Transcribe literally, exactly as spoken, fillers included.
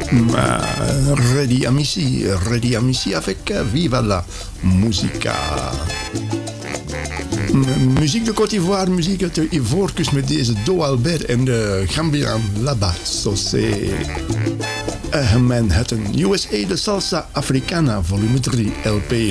Ma ready amici, ready amici avec Viva la Musica. M- muziek de Côte d'Ivoire, muziek uit de Ivoorkust met deze Do Albert en de Gambian Laba Sosé. Uh, Manhattan, U S A, de Salsa Africana, volume drie, L P